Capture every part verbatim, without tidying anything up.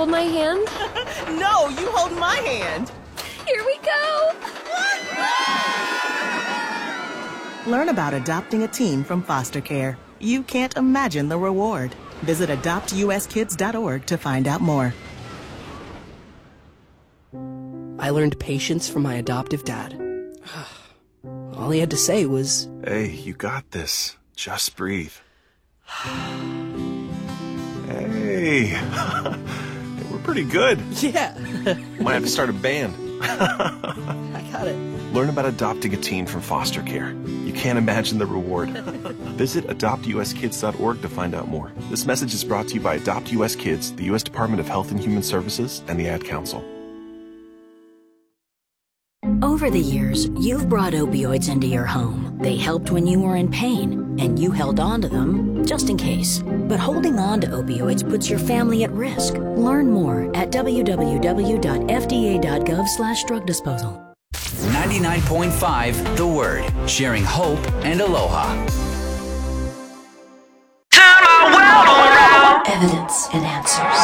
hold my hand? No, you hold my hand. Here we go. Learn about adopting a teen from foster care. You can't imagine the reward. Visit adopt u s kids dot org to find out more. I learned patience from my adoptive dad. All he had to say was, "Hey, you got this. Just breathe." Hey, we're pretty good. yeah. Might have to start a band. I got it. Learn about adopting a teen from foster care. You can't imagine the reward. Visit adopt u s kids dot org to find out more. This message is brought to you by Adopt U S Kids, the U S Department of Health and Human Services, and the Ad Council. Over the years, you've brought opioids into your home. They helped when you were in pain, and you held on to them just in case. But holding on to opioids puts your family at risk. Learn more at w w w dot f d a dot gov slash drug disposal. ninety-nine point five The Word, sharing hope and aloha. Turn my world around. Evidence and answers.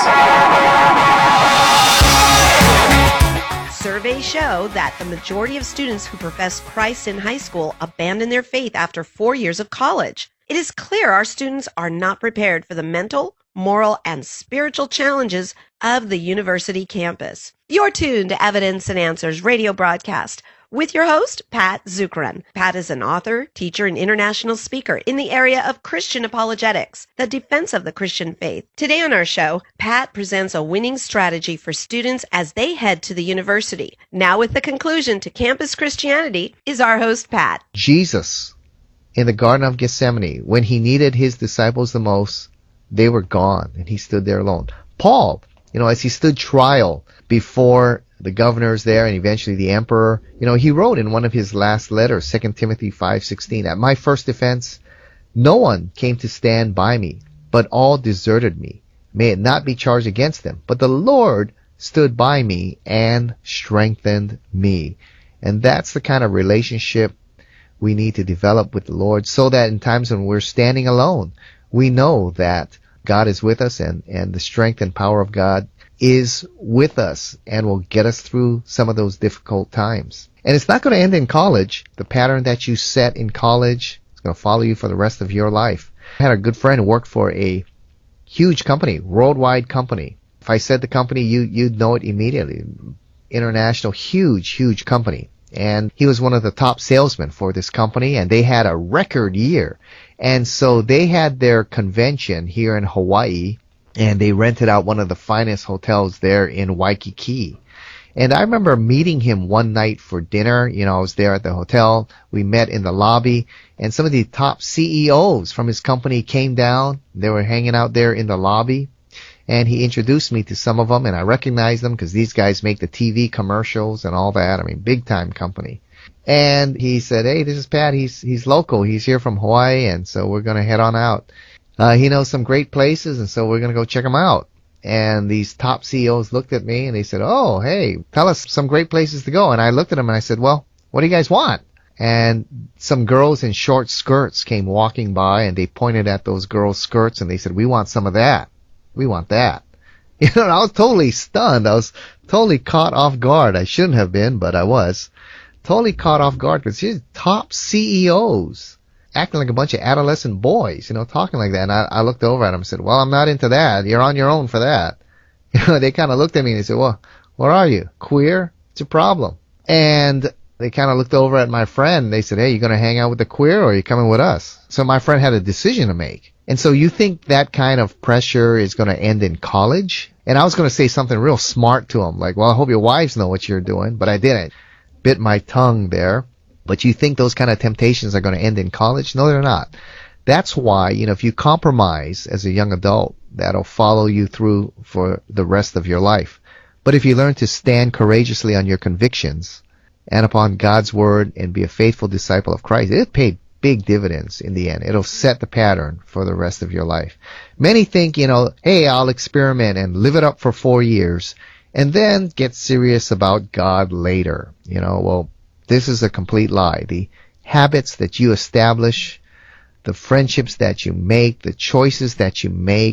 Surveys show that the majority of students who profess Christ in high school abandon their faith after four years of college. It is clear our students are not prepared for the mental, moral, and spiritual challenges of the university campus. You're tuned to Evidence and Answers radio broadcast with your host, Pat Zukeran. Pat is an author, teacher, and international speaker in the area of Christian apologetics, the defense of the Christian faith. Today on our show, Pat presents a winning strategy for students as they head to the university. Now with the conclusion to campus Christianity is our host, Pat. Jesus, in the Garden of Gethsemane, when he needed his disciples the most, they were gone, and he stood there alone. Paul, you know, as he stood trial before the governors there and eventually the emperor, you know, he wrote in one of his last letters, Second Timothy five sixteen, "At my first defense, no one came to stand by me, but all deserted me. May it not be charged against them. But the Lord stood by me and strengthened me." And that's the kind of relationship we need to develop with the Lord, so that in times when we're standing alone, we know that God is with us, and, and the strength and power of God is with us and will get us through some of those difficult times. And it's not going to end in college. The pattern that you set in college is going to follow you for the rest of your life. I had a good friend who worked for a huge company, worldwide company. If I said the company, you, you'd know it immediately. International, huge, huge company. And he was one of the top salesmen for this company, and they had a record year. And so they had their convention here in Hawaii, and they rented out one of the finest hotels there in Waikiki. And I remember meeting him one night for dinner. You know, I was there at the hotel. We met in the lobby, and some of the top C E Os from his company came down. They were hanging out there in the lobby, and he introduced me to some of them, and I recognized them because these guys make the T V commercials and all that. I mean, big time company. And he said, "Hey, this is Pat. He's he's local. He's here from Hawaii, and so we're going to head on out. Uh, he knows some great places, and so we're going to go check them out." And these top C E Os looked at me, and they said, "Oh, hey, tell us some great places to go." And I looked at them, and I said, "Well, what do you guys want?" And some girls in short skirts came walking by, and they pointed at those girls' skirts, and they said, "We want some of that. We want that." You know, and I was totally stunned. I was totally caught off guard. I shouldn't have been, but I was totally caught off guard because here's top C E Os acting like a bunch of adolescent boys, you know, talking like that. And I, I looked over at them and said, "Well, I'm not into that. You're on your own for that." You know, they kind of looked at me and they said, "Well, what are you? Queer? It's a problem." And they kind of looked over at my friend and they said, "Hey, you going to hang out with the queer or are you coming with us?" So my friend had a decision to make. And so you think that kind of pressure is going to end in college? And I was going to say something real smart to him, like, "Well, I hope your wives know what you're doing," but I didn't. Bit my tongue there. But you think those kind of temptations are going to end in college? No, they're not. That's why, you know, if you compromise as a young adult, that'll follow you through for the rest of your life. But if you learn to stand courageously on your convictions and upon God's word and be a faithful disciple of Christ, it'll pay big dividends in the end. It'll set the pattern for the rest of your life. Many think, you know, hey, I'll experiment and live it up for four years and then get serious about God later. You know, well, this is a complete lie. The habits that you establish, the friendships that you make, the choices that you make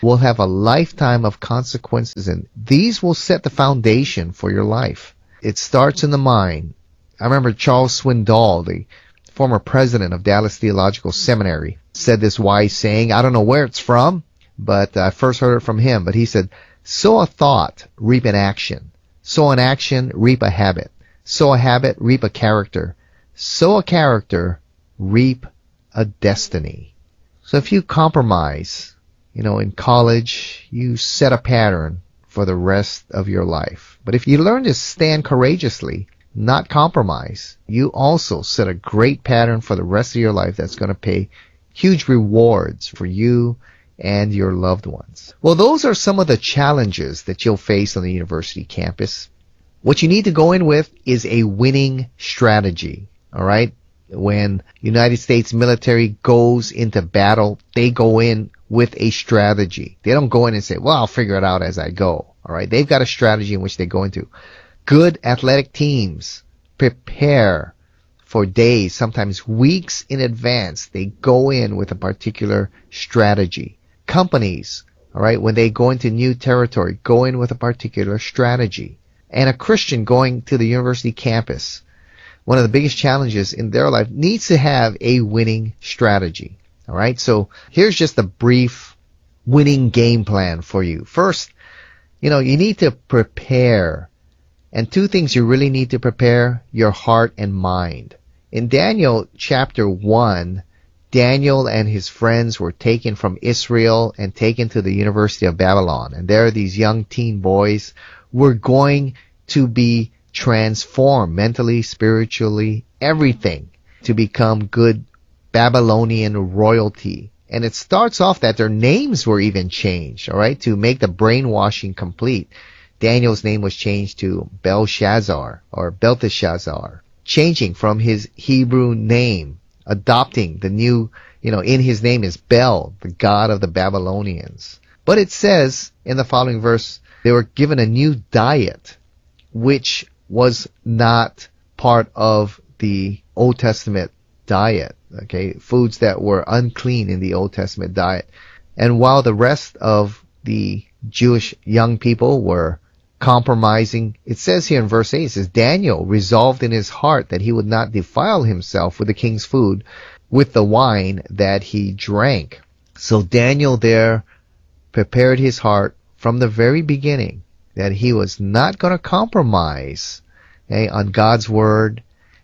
will have a lifetime of consequences, and these will set the foundation for your life. It starts in the mind. I remember Charles Swindoll, the former president of Dallas Theological Seminary, said this wise saying. I don't know where it's from, but I first heard it from him. But he said, sow a thought, reap an action. Sow an action, reap a habit. Sow a habit, reap a character. Sow a character, reap a destiny. So if you compromise, you know, in college, you set a pattern for the rest of your life. But if you learn to stand courageously, not compromise, you also set a great pattern for the rest of your life that's going to pay huge rewards for you and your loved ones. Well, those are some of the challenges that you'll face on the university campus. What you need to go in with is a winning strategy, all right? When United States military goes into battle, they go in with a strategy. They don't go in and say, well, I'll figure it out as I go, all right? They've got a strategy in which they go into. Good athletic teams prepare for days, sometimes weeks in advance. They go in with a particular strategy. Companies, all right, when they go into new territory, go in with a particular strategy. And a Christian going to the university campus, one of the biggest challenges in their life, needs to have a winning strategy. All right, so here's just a brief winning game plan for you. First, you know, you need to prepare. And two things you really need to prepare: your heart and mind. In Daniel chapter one, Daniel and his friends were taken from Israel and taken to the University of Babylon. And there these young teen boys were going to be transformed mentally, spiritually, everything, to become good Babylonian royalty. And it starts off that their names were even changed, all right, to make the brainwashing complete. Daniel's name was changed to Belshazzar or Belteshazzar, changing from his Hebrew name, adopting the new, you know, in his name is Bel, the god of the Babylonians. But it says in the following verse, they were given a new diet, which was not part of the Old Testament diet, okay, foods that were unclean in the Old Testament diet. And while the rest of the Jewish young people were compromising, it says here in verse eight, it says, Daniel resolved in his heart that he would not defile himself with the king's food, with the wine that he drank. So Daniel there prepared his heart from the very beginning that he was not going to compromise, okay, on God's word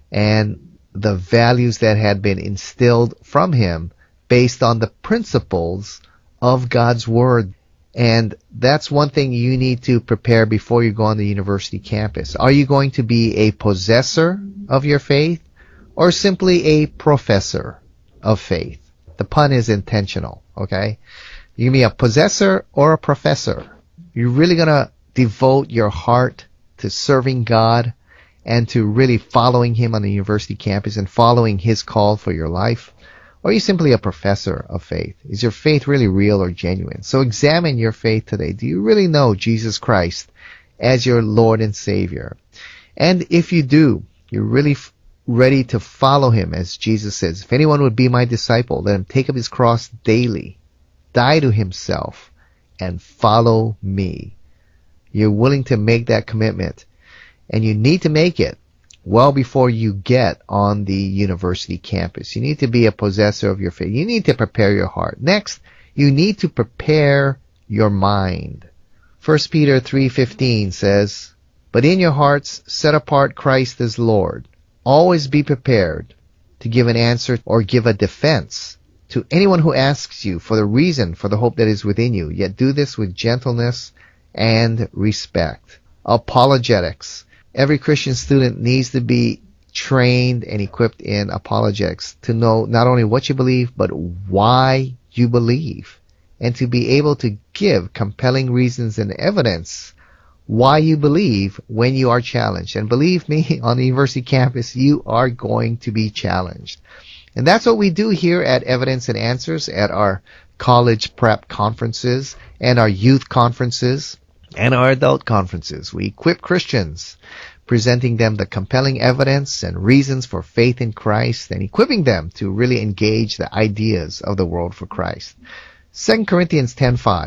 and the values that had been instilled from him based on the principles of God's word. And that's one thing you need to prepare before you go on the university campus. Are you going to be a possessor of your faith or simply a professor of faith? The pun is intentional, okay? You can be a possessor or a professor. You're really going to devote your heart to serving God and to really following him on the university campus and following his call for your life? Or are you simply a professor of faith? Is your faith really real or genuine? So examine your faith today. Do you really know Jesus Christ as your Lord and Savior? And if you do, you're really f- ready to follow him, as Jesus says, if anyone would be my disciple, let him take up his cross daily, die to himself, and follow me. You're willing to make that commitment, and you need to make it well before you get on the university campus. You need to be a possessor of your faith. You need to prepare your heart. Next, you need to prepare your mind. First Peter three fifteen says, but in your hearts set apart Christ as Lord. Always be prepared to give an answer or give a defense to anyone who asks you for the reason for the hope that is within you. Yet do this with gentleness and respect. Apologetics. Every Christian student needs to be trained and equipped in apologetics to know not only what you believe, but why you believe, and to be able to give compelling reasons and evidence why you believe when you are challenged. And believe me, on the university campus, you are going to be challenged. And that's what we do here at Evidence and Answers, at our college prep conferences and our youth conferences and our adult conferences. We equip Christians, presenting them the compelling evidence and reasons for faith in Christ, and equipping them to really engage the ideas of the world for Christ. Second Corinthians ten five.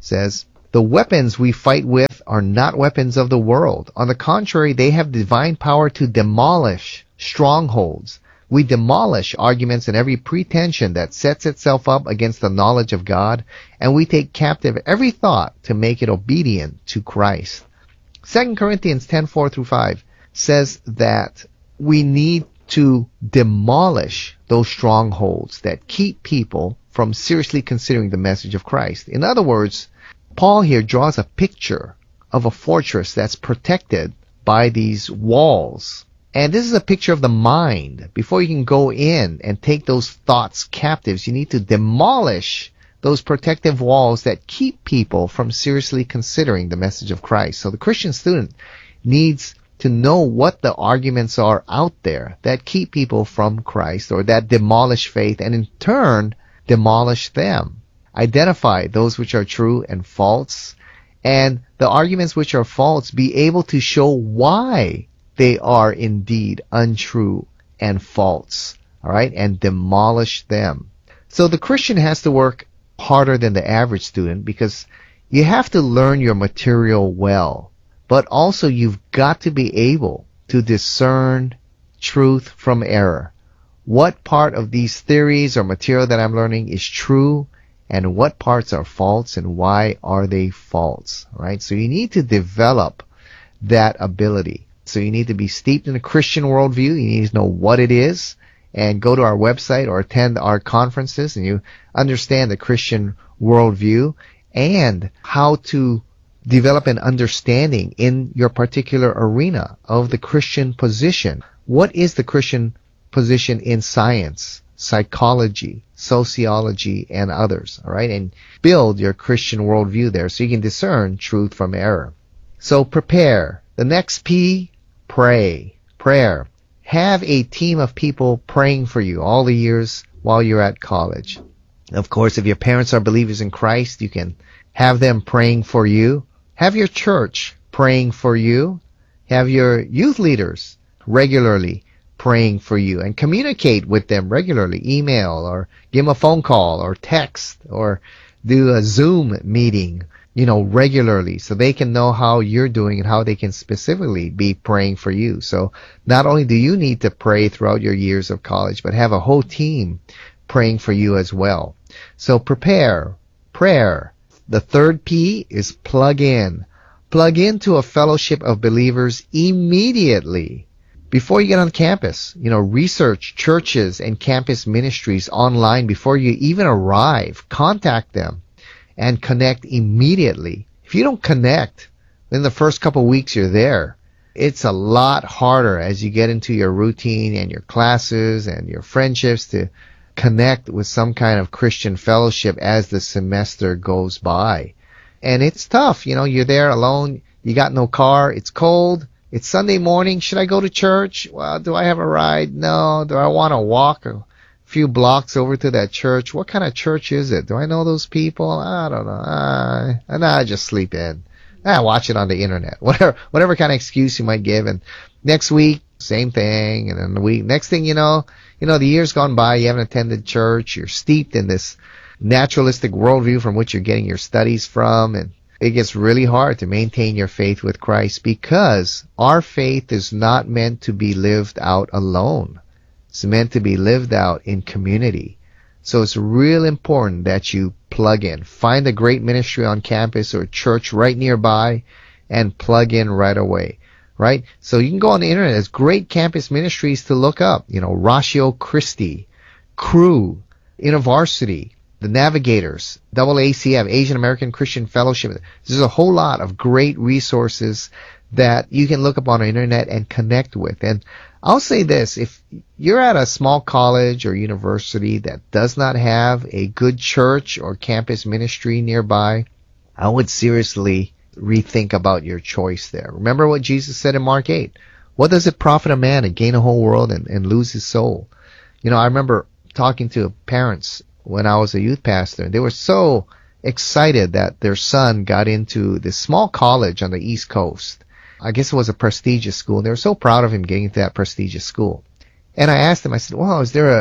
says, "The weapons we fight with are not weapons of the world. On the contrary, they have divine power to demolish strongholds. We demolish arguments and every pretension that sets itself up against the knowledge of God, and we take captive every thought to make it obedient to Christ." Second Corinthians ten, four through five says that we need to demolish those strongholds that keep people from seriously considering the message of Christ. In other words, Paul here draws a picture of a fortress that's protected by these walls. And this is a picture of the mind. Before you can go in and take those thoughts captives, you need to demolish those protective walls that keep people from seriously considering the message of Christ. So the Christian student needs to know what the arguments are out there that keep people from Christ or that demolish faith and in turn demolish them. Identify those which are true and false, and the arguments which are false, be able to show why they are indeed untrue and false, all right, and demolish them. So the Christian has to work harder than the average student because you have to learn your material well, but also you've got to be able to discern truth from error. What part of these theories or material that I'm learning is true, and what parts are false, and why are they false, right? So you need to develop that ability. So you need to be steeped in a Christian worldview. You need to know what it is and go to our website or attend our conferences and you understand the Christian worldview and how to develop an understanding in your particular arena of the Christian position. What is the Christian position in science, psychology, sociology, and others, all right? And build your Christian worldview there so you can discern truth from error. So prepare. The next P, pray. Prayer. Have a team of people praying for you all the years while you're at college. Of course, if your parents are believers in Christ, you can have them praying for you. Have your church praying for you. Have your youth leaders regularly praying for you, and communicate with them regularly. Email or give them a phone call or text or do a Zoom meeting, you know, regularly so they can know how you're doing and how they can specifically be praying for you. So not only do you need to pray throughout your years of college, but have a whole team praying for you as well. So prepare, prayer. The third P is plug in. Plug into a fellowship of believers immediately. Before you get on campus, you know, research churches and campus ministries online before you even arrive. Contact them and connect immediately. If you don't connect in the first couple of weeks you're there, it's a lot harder as you get into your routine and your classes and your friendships to connect with some kind of Christian fellowship as the semester goes by. And it's tough. You know, you're there alone. You got no car. It's cold. It's Sunday morning. Should I go to church? Well, do I have a ride? No. Do I want to walk a few blocks over to that church? What kind of church is it? Do I know those people? I don't know. Uh, nah, I just sleep in. Ah, watch it on the internet. Whatever, whatever kind of excuse you might give. And next week, same thing. And then the week, next thing you know, you know, the year's gone by. You haven't attended church. You're steeped in this naturalistic worldview from which you're getting your studies from, and it gets really hard to maintain your faith with Christ because our faith is not meant to be lived out alone. It's meant to be lived out in community. So it's real important that you plug in. Find a great ministry on campus or church right nearby and plug in right away, right? So you can go on the internet. There's great campus ministries to look up. You know, Ratio Christi, Cru, InterVarsity, the Navigators, A A C F, Asian American Christian Fellowship. There's a whole lot of great resources that you can look up on the internet and connect with. And I'll say this, if you're at a small college or university that does not have a good church or campus ministry nearby, I would seriously rethink about your choice there. Remember what Jesus said in Mark eight. What does it profit a man to gain a whole world and, and lose his soul? You know, I remember talking to parents when I was a youth pastor. They were so excited that their son got into this small college on the East Coast. I guess it was a prestigious school. And they were so proud of him getting into that prestigious school. And I asked them, I said, well, is there a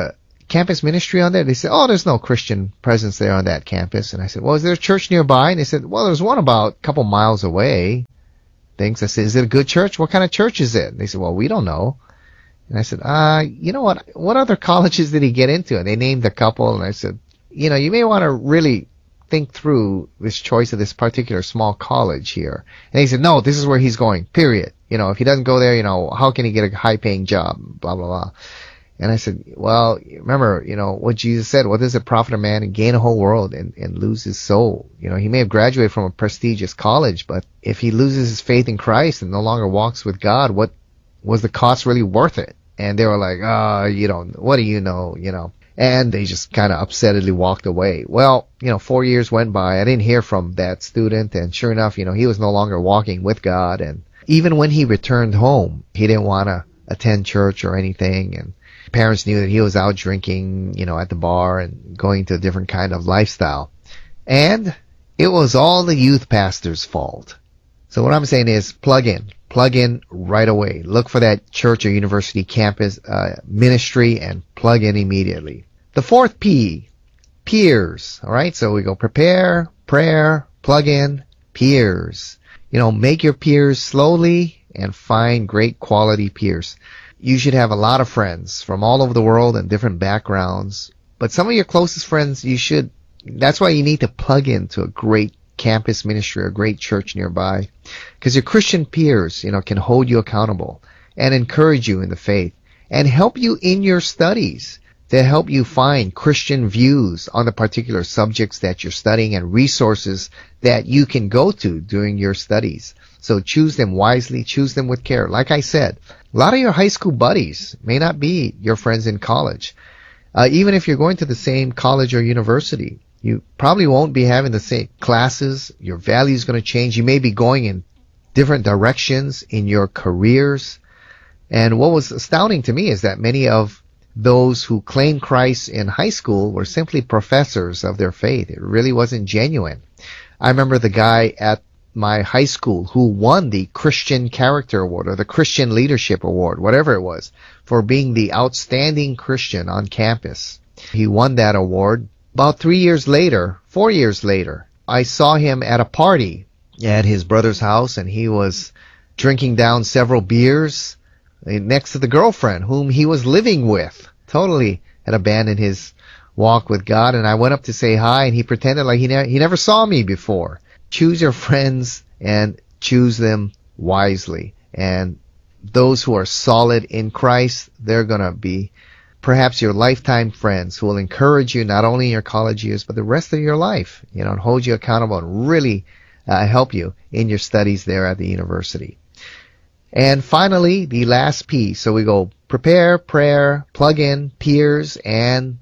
campus ministry on there? They said, oh, there's no Christian presence there on that campus. And I said, well, is there a church nearby? And they said, well, there's one about a couple miles away. Things. I said, is it a good church? What kind of church is it? And they said, well, we don't know. And I said, uh, you know what? What other colleges did he get into? And they named a couple. And I said, you know, you may want to really think through this choice of this particular small college here. And he said, no, this is where he's going, period. You know, if he doesn't go there, you know, how can he get a high-paying job? Blah, blah, blah. And I said, well, remember, you know, what Jesus said, what does it profit a man and gain a whole world and, and lose his soul? You know, he may have graduated from a prestigious college, but if he loses his faith in Christ and no longer walks with God, what was the cost really worth it? And they were like, oh, you know, what do you know, you know? And they just kind of upsettedly walked away. Well, you know, four years went by. I didn't hear from that student. And sure enough, you know, he was no longer walking with God. And even when he returned home, he didn't want to attend church or anything. And parents knew that he was out drinking, you know, at the bar and going to a different kind of lifestyle. And it was all the youth pastor's fault. So what I'm saying is plug in. Plug in right away. Look for that church or university campus uh, ministry and plug in immediately. The fourth P, peers. All right, so we go prepare, prayer, plug in, peers. You know, make your peers slowly and find great quality peers. You should have a lot of friends from all over the world and different backgrounds. But some of your closest friends, you should, that's why you need to plug into a great campus ministry or great church nearby. Because your Christian peers, you know, can hold you accountable and encourage you in the faith and help you in your studies to help you find Christian views on the particular subjects that you're studying and resources that you can go to during your studies. So choose them wisely, choose them with care. Like I said, a lot of your high school buddies may not be your friends in college. Uh, even if you're going to the same college or university, you probably won't be having the same classes. Your value is going to change. You may be going in different directions in your careers. And what was astounding to me is that many of those who claimed Christ in high school were simply professors of their faith. It really wasn't genuine. I remember the guy at my high school who won the Christian Character Award or the Christian Leadership Award, whatever it was, for being the outstanding Christian on campus. He won that award. About three years later, four years later, I saw him at a party at his brother's house, and he was drinking down several beers next to the girlfriend whom he was living with. Totally had abandoned his walk with God, and I went up to say hi, and he pretended like he, ne- he never saw me before. Choose your friends and choose them wisely. And those who are solid in Christ, they're going to be perhaps your lifetime friends who will encourage you not only in your college years, but the rest of your life, you know, and hold you accountable and really uh, help you in your studies there at the university. And finally, the last P. So we go prepare, prayer, plug in, peers, and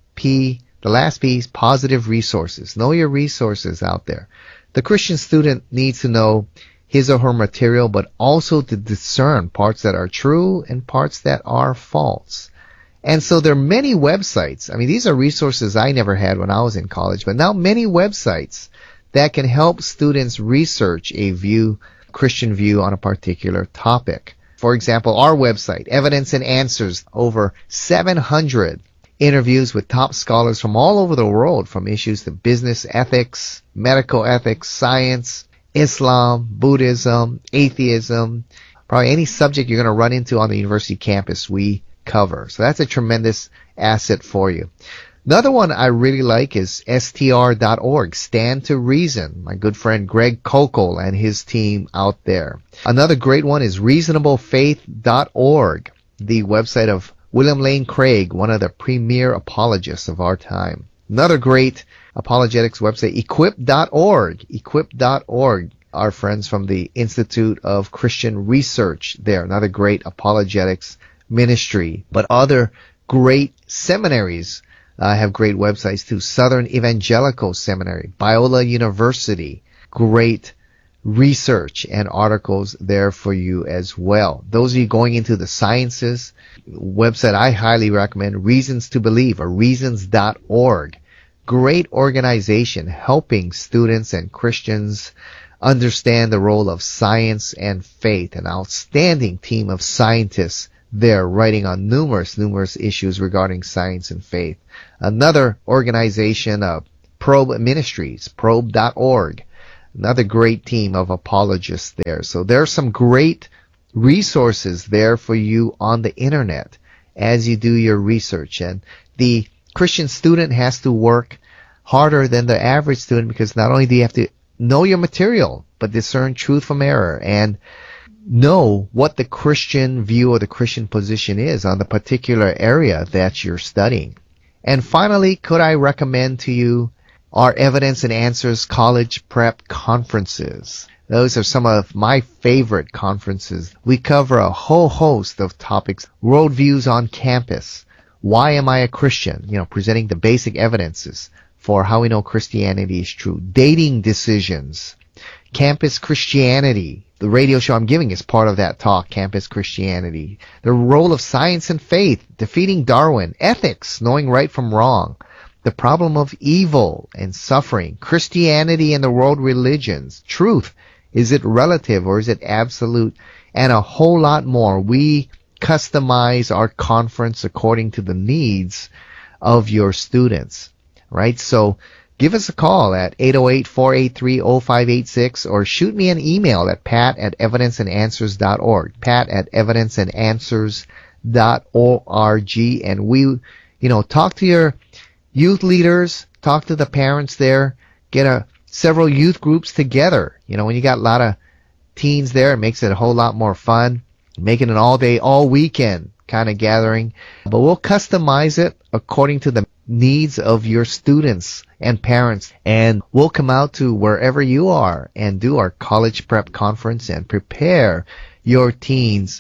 P. The last P is positive resources. Know your resources out there. The Christian student needs to know his or her material, but also to discern parts that are true and parts that are false. And so there are many websites. I mean, these are resources I never had when I was in college, but now many websites that can help students research a view, Christian view on a particular topic. For example, our website, Evidence and Answers, over seven hundred interviews with top scholars from all over the world, from issues to business ethics, medical ethics, science, Islam, Buddhism, atheism, probably any subject you're going to run into on the university campus, we cover. So that's a tremendous asset for you. Another one I really like is S T R dot org, Stand to Reason. My good friend Greg Kokel and his team out there. Another great one is reasonable faith dot org, the website of William Lane Craig, one of the premier apologists of our time. Another great apologetics website, equip dot org, equip dot org. Our friends from the Institute of Christian Research there. Another great apologetics ministry. But other great seminaries uh, have great websites too. Southern Evangelical Seminary, Biola University, great research and articles there for you as well. Those of you going into the sciences, website I highly recommend, Reasons to Believe, or reasons dot org. Great organization helping students and Christians understand the role of science and faith. An outstanding team of scientists there, writing on numerous, numerous issues regarding science and faith. Another organization, uh, Probe Ministries, probe dot org. Another great team of apologists there. So there are some great resources there for you on the internet as you do your research. And the Christian student has to work harder than the average student, because not only do you have to know your material, but discern truth from error and know what the Christian view or the Christian position is on the particular area that you're studying. And finally, could I recommend to you our Evidence and Answers College Prep Conferences? Those are some of my favorite conferences. We cover a whole host of topics: worldviews on campus, why am I a Christian? You know, presenting the basic evidences for how we know Christianity is true, dating decisions, campus Christianity. The radio show I'm giving is part of that talk, Campus Christianity. The role of science and faith, defeating Darwin, ethics, knowing right from wrong, the problem of evil and suffering, Christianity and the world religions, truth, is it relative or is it absolute, and a whole lot more. We customize our conference according to the needs of your students, right? So give us a call at eight oh eight, four eight three, oh five eight six or shoot me an email at pat at evidence and answers dot org, pat at evidence and answers dot org, and we, you know, talk to your youth leaders, talk to the parents there, get a several youth groups together. You know, when you got a lot of teens there, it makes it a whole lot more fun, make it an all day, all weekend kind of gathering. But we'll customize it according to the needs of your students and parents, and we'll come out to wherever you are and do our college prep conference and prepare your teens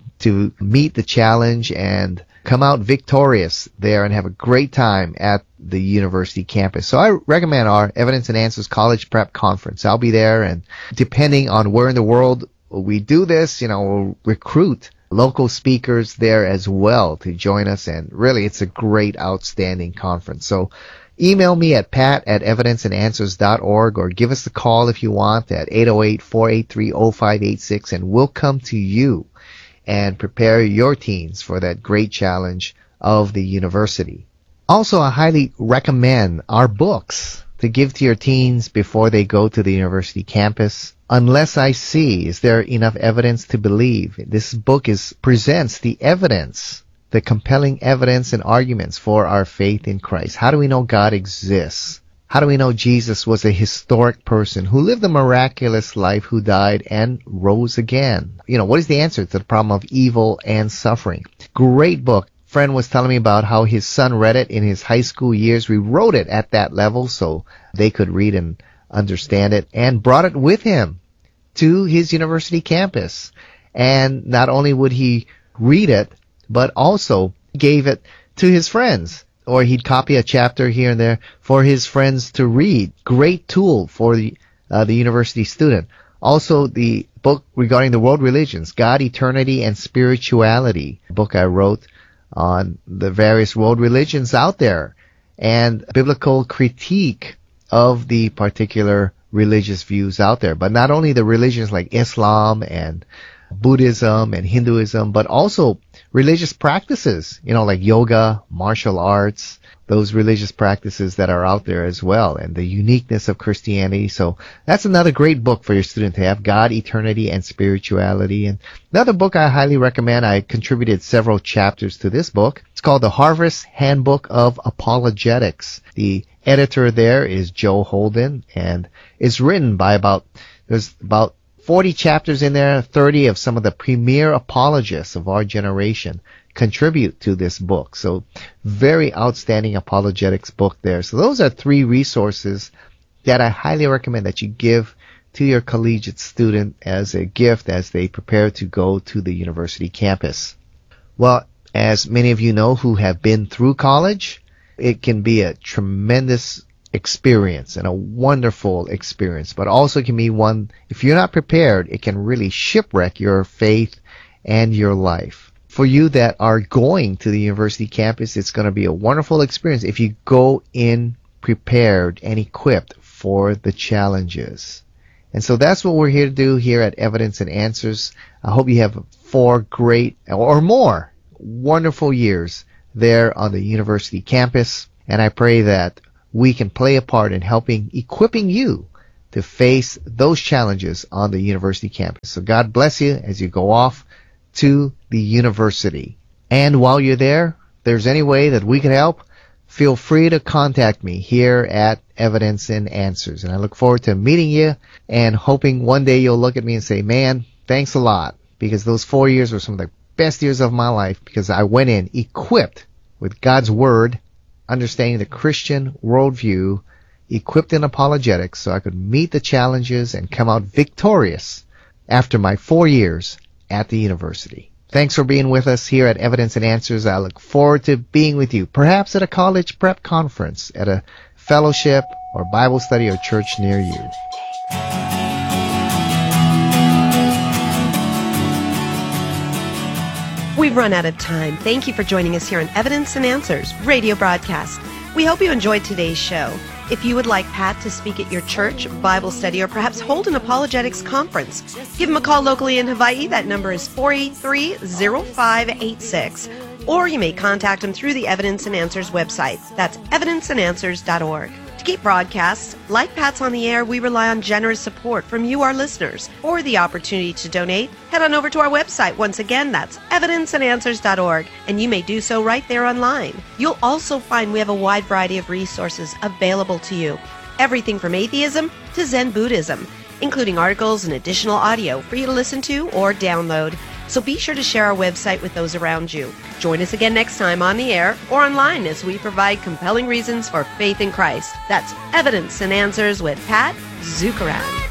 to meet the challenge and come out victorious there and have a great time at the university campus. So I recommend our Evidence and Answers College Prep Conference. I'll be there, and depending on where in the world we do this, you know, we'll recruit local speakers there as well to join us, and really it's a great, outstanding conference. So email me at pat at evidence and answers dot org or give us a call if you want at eight oh eight, four eight three, oh five eight six, and we'll come to you and prepare your teens for that great challenge of the university. Also, I highly recommend our books to give to your teens before they go to the university campus. Unless I See, Is There Enough Evidence to Believe? This book is presents the evidence, the compelling evidence and arguments for our faith in Christ. How do we know God exists? How do we know Jesus was a historic person who lived a miraculous life, who died and rose again? You know, what is the answer to the problem of evil and suffering? Great book. Friend was telling me about how his son read it in his high school years. We wrote it at that level so they could read and understand it, and brought it with him to his university campus. And not only would he read it, but also gave it to his friends, or he'd copy a chapter here and there for his friends to read. Great tool for the uh, the university student. Also, the book regarding the world religions, God, Eternity, and Spirituality, a book I wrote on the various world religions out there and biblical critique of the particular religious views out there. But not only the religions like Islam and Buddhism and Hinduism, but also religious practices, you know, like yoga, martial arts, those religious practices that are out there as well, and the uniqueness of Christianity. So that's another great book for your student to have, God, Eternity, and Spirituality. And another book I highly recommend, I contributed several chapters to this book. It's called The Harvest Handbook of Apologetics. The editor there is Joe Holden, and it's written by about, there's about forty chapters in there, thirty of some of the premier apologists of our generation contribute to this book. So very outstanding apologetics book there. So those are three resources that I highly recommend that you give to your collegiate student as a gift as they prepare to go to the university campus. Well, as many of you know who have been through college, it can be a tremendous experience and a wonderful experience, but also can be one, if you're not prepared, it can really shipwreck your faith and your life. For you that are going to the university campus, it's going to be a wonderful experience if you go in prepared and equipped for the challenges. And so that's what we're here to do here at Evidence and Answers. I hope you have four great or more wonderful years there on the university campus. And I pray that we can play a part in helping, equipping you to face those challenges on the university campus. So God bless you as you go off to the university. And while you're there, if there's any way that we can help, feel free to contact me here at Evidence and Answers. And I look forward to meeting you and hoping one day you'll look at me and say, man, thanks a lot, because those four years were some of the best years of my life because I went in equipped with God's Word, understanding the Christian worldview, equipped in apologetics so I could meet the challenges and come out victorious after my four years at the university. Thanks for being with us here at Evidence and Answers. I look forward to being with you, perhaps at a college prep conference, at a fellowship or Bible study or church near you. We've run out of time. Thank you for joining us here on Evidence and Answers radio broadcast. We hope you enjoyed today's show. If you would like Pat to speak at your church, Bible study, or perhaps hold an apologetics conference, give him a call locally in Hawaii. That number is four eight three, zero five eight six. Or you may contact him through the Evidence and Answers website. That's evidence and answers dot org. To keep broadcasts like Pat's on the air, we rely on generous support from you, our listeners. For the opportunity to donate, head on over to our website. Once again, that's evidence and answers dot org, and you may do so right there online. You'll also find we have a wide variety of resources available to you. Everything from atheism to Zen Buddhism, including articles and additional audio for you to listen to or download. So be sure to share our website with those around you. Join us again next time on the air or online as we provide compelling reasons for faith in Christ. That's Evidence and Answers with Pat Zukeran.